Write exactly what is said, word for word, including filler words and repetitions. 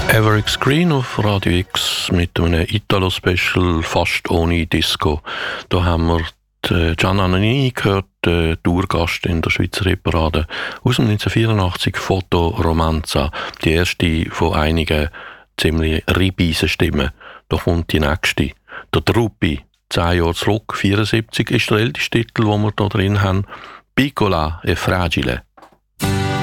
Everix Green auf Radio X mit einem Italo-Special, fast ohne Disco. Da haben wir die Gianna Nannini gehört, die Tourgast in der Schweizer Hitparade aus dem neunzehnhundertvierundachtzig, Foto Romanza, die erste von einigen ziemlich ribeisen Stimmen. Da kommt die nächste. Der Truppi, zehn Jahre zurück, vierundsiebzig, ist der älteste Titel, den wir da drin haben. Piccola e fragile.